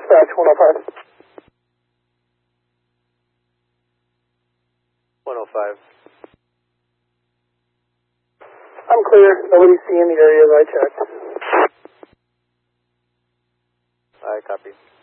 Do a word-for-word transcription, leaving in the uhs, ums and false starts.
dispatch, one oh five. one oh five. I'm clear. Nobody's seeing the area as I checked. I copy.